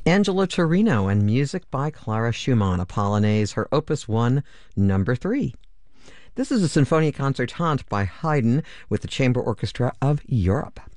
Angela Torino and music by Clara Schumann, a Polonaise, her Opus 1, number 3. This is a Sinfonia Concertante by Haydn with the Chamber Orchestra of Europe.